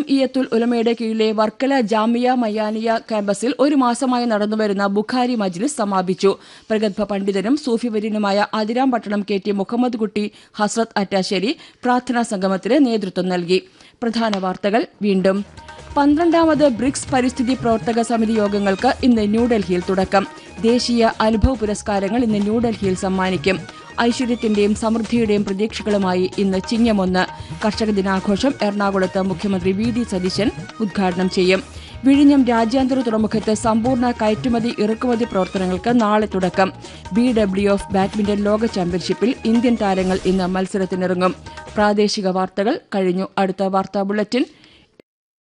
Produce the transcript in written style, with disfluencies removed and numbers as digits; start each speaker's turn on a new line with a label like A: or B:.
A: ജംഇയ്യത്തുൽ ഉലമയുടെ കീഴിലെ വർക്കല ജാമിയ മയാനിയ ക്യാമ്പസിൽ ഒരു മാസമായി നടന്നുവരുന്ന ബുഖാരി മജ്ലിസ് സമാപിച്ചു. പ്രഗത്ഭ പണ്ഡിതനും സൂഫിവര്യനുമായ അതിരാമ്പട്ടണം KT മുഹമ്മദ് കുട്ടി ഹസ്രത്ത് അറ്റാശ്ശേരി പ്രാർത്ഥനാ സംഗമത്തിന് നേതൃത്വം നൽകി. പ്രധാന വാർത്തകൾ വീണ്ടും. 12ാമത് ബ്രിക്സ് പരിസ്ഥിതി പ്രവർത്തക സമിതി യോഗങ്ങൾക്ക് ഇന്ന് ന്യൂഡൽഹിയിൽ തുടക്കം. ദേശീയ അനുഭവ പുരസ്കാരങ്ങൾ ഇന്ന് ന്യൂഡൽഹിയിൽ സമ്മാനിക്കും. ഐശ്വര്യത്തിന്റെയും സമൃദ്ധിയുടെയും പ്രതീക്ഷകളുമായി ഇന്ന് ചിങ്ങം 1. കർഷക ദിനാഘോഷം എറണാകുളത്ത് മുഖ്യമന്ത്രി VD സതീശൻ ഉദ്ഘാടനം ചെയ്യും. വിഴിഞ്ഞം രാജ്യാന്തര തുറമുഖത്ത് സമ്പൂർണ്ണ കയറ്റുമതി ഇറക്കുമതി പ്രവർത്തനങ്ങൾക്ക് നാളെ തുടക്കം. BWF ബാഡ്മിന്റൺ ലോക ചാമ്പ്യൻഷിപ്പിൽ ഇന്ത്യൻ താരങ്ങൾ ഇന്ന് മത്സരത്തിനിറങ്ങും. പ്രാദേശിക വാർത്തകൾ കഴിഞ്ഞു. അടുത്ത വാർത്താ ബുള്ളറ്റിൻ